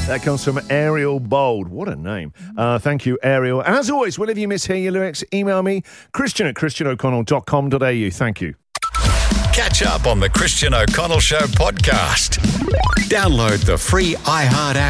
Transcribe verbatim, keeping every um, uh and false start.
That comes from Ariel Bold. What a name. Uh, thank you, Ariel. And as always, whenever you mishear your lyrics, email me, Christian at christian o'connell dot com dot a u. Thank you. Catch up on the Christian O'Connell Show podcast. Download the free iHeart app